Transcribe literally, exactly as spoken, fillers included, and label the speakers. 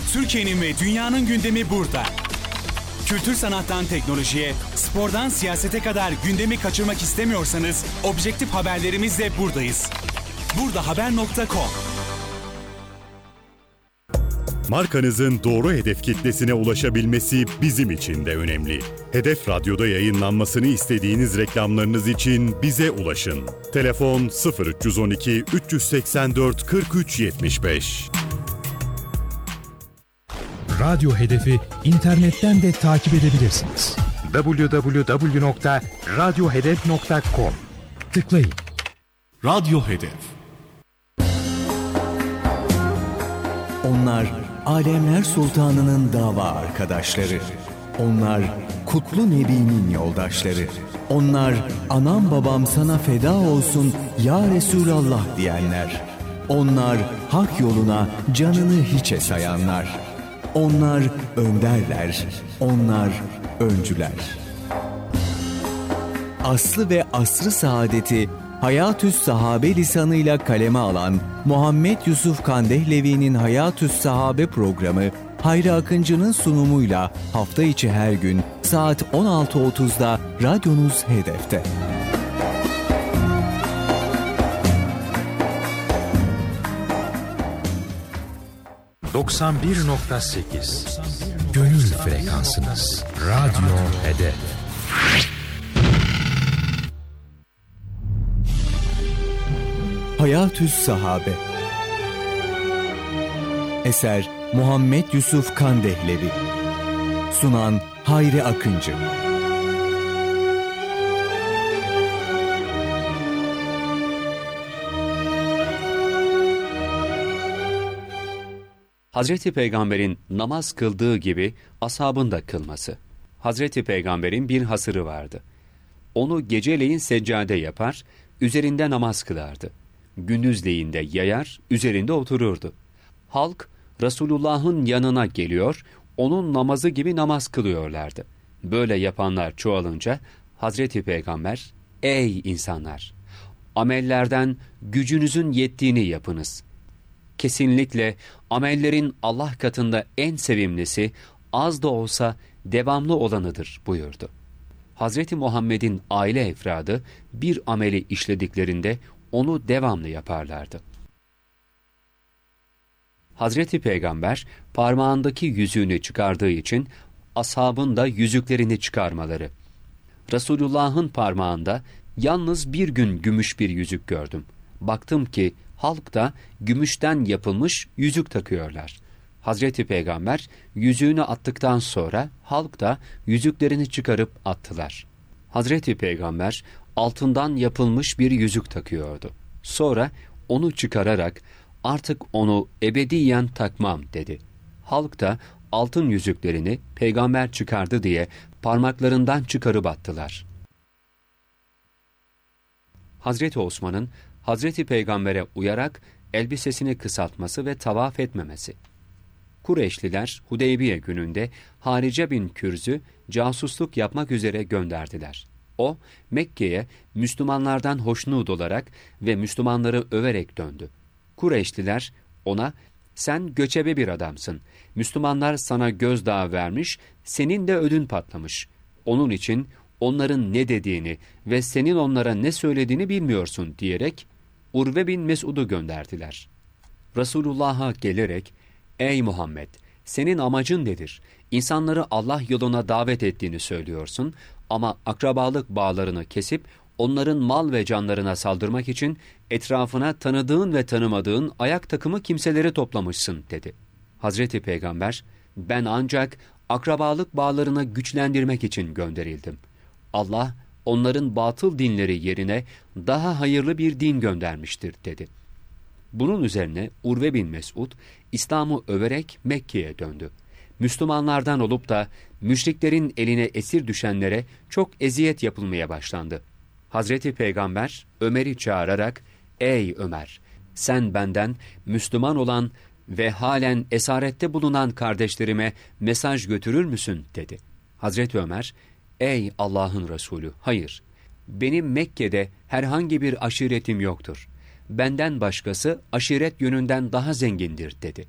Speaker 1: Türkiye'nin ve dünyanın gündemi burada. Kültür sanattan teknolojiye, spordan siyasete kadar gündemi kaçırmak istemiyorsanız objektif haberlerimizle buradayız. burdahaber nokta com.
Speaker 2: Markanızın doğru hedef kitlesine ulaşabilmesi bizim için de önemli. Hedef Radyo'da yayınlanmasını istediğiniz reklamlarınız için bize ulaşın. Telefon sıfır üç on iki üç seksen dört kırk üç yetmiş beş.
Speaker 3: Radyo Hedef'i internetten de takip edebilirsiniz.
Speaker 4: double-u double-u double-u nokta radyo hedef nokta com.
Speaker 3: Tıklayın.
Speaker 5: Radyo Hedef.
Speaker 6: Onlar Alemler Sultanı'nın dava arkadaşları. Onlar Kutlu Nebi'nin yoldaşları. Onlar anam babam sana feda olsun ya Resulallah diyenler. Onlar hak yoluna canını hiçe sayanlar. Onlar önderler, onlar öncüler. Aslı ve asrı saadeti Hayatü's Sahabe lisanıyla kaleme alan Muhammed Yusuf Kandehlevi'nin Hayatü's Sahabe programı Hayri Akıncı'nın sunumuyla hafta içi her gün saat on altı otuzda radyonuz Hedef'te.
Speaker 4: doksan bir nokta sekiz Gönül frekansınız. Radyo Hedef.
Speaker 6: Hayatü's Sahabe. Eser Muhammed Yusuf Kandehlevi. Sunan Hayri Akıncı.
Speaker 7: Hazreti Peygamber'in namaz kıldığı gibi ashabın da kılması. Hazreti Peygamber'in bir hasırı vardı. Onu geceleyin seccade yapar, üzerinde namaz kılardı. Gündüzleyin de yayar, üzerinde otururdu. Halk Resulullah'ın yanına geliyor, onun namazı gibi namaz kılıyorlardı. Böyle yapanlar çoğalınca Hazreti Peygamber, "Ey insanlar! Amellerden gücünüzün yettiğini yapınız. Kesinlikle amellerin Allah katında en sevimlisi, az da olsa devamlı olanıdır" buyurdu. Hazreti Muhammed'in aile efradı bir ameli işlediklerinde onu devamlı yaparlardı. Hazreti Peygamber parmağındaki yüzüğünü çıkardığı için ashabın da yüzüklerini çıkarmaları. Resulullah'ın parmağında yalnız bir gün gümüş bir yüzük gördüm. Baktım ki halk da gümüşten yapılmış yüzük takıyorlar. Hazreti Peygamber yüzüğünü attıktan sonra halk da yüzüklerini çıkarıp attılar. Hazreti Peygamber altından yapılmış bir yüzük takıyordu. Sonra onu çıkararak "Artık onu ebediyen takmam" dedi. Halk da altın yüzüklerini Peygamber çıkardı diye parmaklarından çıkarıp attılar. Hazreti Osman'ın Hazreti Peygamber'e uyarak elbisesini kısaltması ve tavaf etmemesi. Kureyşliler Hudeybiye gününde Harice bin Kürz'ü casusluk yapmak üzere gönderdiler. O, Mekke'ye Müslümanlardan hoşnut olarak ve Müslümanları överek döndü. Kureyşliler ona, "Sen göçebe bir adamsın. Müslümanlar sana gözdağı vermiş, senin de ödün patlamış. Onun için onların ne dediğini ve senin onlara ne söylediğini bilmiyorsun" diyerek Urve bin Mesud'u gönderdiler. Resulullah'a gelerek, "Ey Muhammed! Senin amacın nedir? İnsanları Allah yoluna davet ettiğini söylüyorsun ama akrabalık bağlarını kesip onların mal ve canlarına saldırmak için etrafına tanıdığın ve tanımadığın ayak takımı kimseleri toplamışsın" dedi. Hazreti Peygamber, "Ben ancak akrabalık bağlarını güçlendirmek için gönderildim. Allah onların batıl dinleri yerine daha hayırlı bir din göndermiştir" dedi. Bunun üzerine Urve bin Mesud, İslam'ı överek Mekke'ye döndü. Müslümanlardan olup da müşriklerin eline esir düşenlere çok eziyet yapılmaya başlandı. Hazreti Peygamber Ömer'i çağırarak, "Ey Ömer! Sen benden Müslüman olan ve halen esarette bulunan kardeşlerime mesaj götürür müsün?" dedi. Hazreti Ömer, "Ey Allah'ın Resulü, hayır. Benim Mekke'de herhangi bir aşiretim yoktur. Benden başkası aşiret yönünden daha zengindir" dedi.